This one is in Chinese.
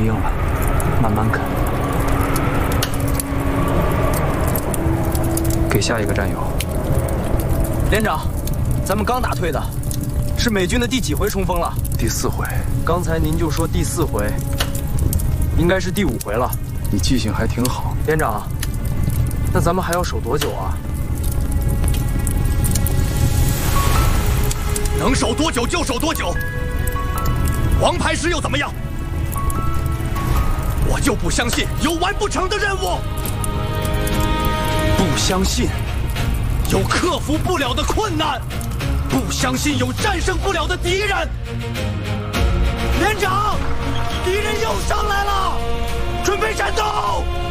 硬了，慢慢啃。给下一个战友。 连长，咱们刚打退的，是美军的第几回冲锋了？ 第4回。 刚才您就说第4回，应该是第5回了。 你记性还挺好。 连长，那咱们还要守多久啊？ 能守多久就守多久。王牌师又怎么样？我就不相信有完不成的任务，不相信有克服不了的困难，不相信有战胜不了的敌人。连长，敌人又上来了，准备战斗！